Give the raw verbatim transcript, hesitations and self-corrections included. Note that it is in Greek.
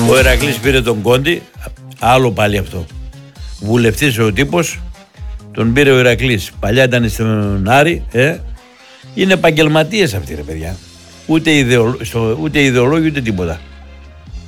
Ο Ηρακλής πήρε τον Κόντι, άλλο πάλι αυτό. Βουλευτής ο τύπος, τον πήρε ο Ηρακλής. Παλιά ήταν στον Άρη, ε. Είναι επαγγελματίες αυτοί ρε παιδιά. Ούτε, ιδεολο... ούτε ιδεολόγοι ούτε τίποτα.